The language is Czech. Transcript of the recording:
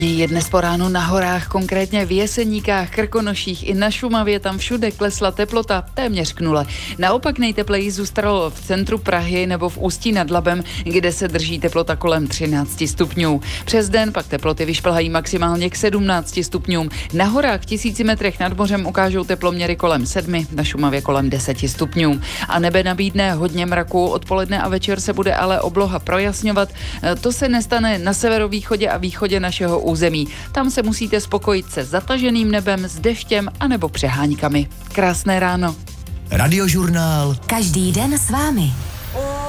Je dnes po ránu na horách, konkrétně v Jeseníkách, Krkonoších i na Šumavě, tam všude klesla teplota téměř k nule. Naopak nejtepleji zůstalo v centru Prahy nebo v Ústí nad Labem, kde se drží teplota kolem 13 stupňů. Přes den pak teploty vyšplhají maximálně k 17 stupňům. Na horách v 1000 metrech nad mořem ukážou teploměry kolem 7, na Šumavě kolem 10 stupňů. A nebe nabídne hodně mraku, odpoledne a večer se bude ale obloha projasňovat. To se nestane na severovýchodě a východě našeho území. Tam se musíte spokojit se zataženým nebem, s deštěm anebo přeháňkami. Krásné ráno. Radiožurnál. Každý den s vámi.